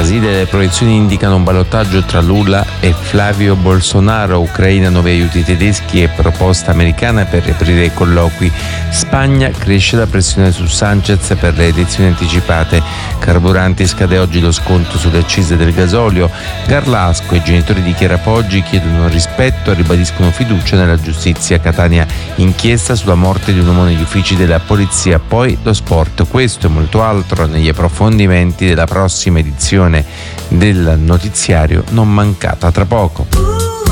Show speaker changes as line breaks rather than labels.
Brasile le proiezioni indicano un ballottaggio tra Lula e Flavio Bolsonaro. Ucraina, nuovi aiuti tedeschi e proposta americana per riaprire i colloqui. Spagna, cresce la pressione su Sanchez per le elezioni anticipate. Carburanti, scade oggi lo sconto sulle accise del gasolio. Garlasco, i genitori di Chiara Poggi chiedono rispetto e ribadiscono fiducia nella giustizia. Catania, inchiesta sulla morte di un uomo negli uffici della polizia. Poi lo sport, questo e molto altro negli approfondimenti della prossima edizione del notiziario, non mancata tra poco.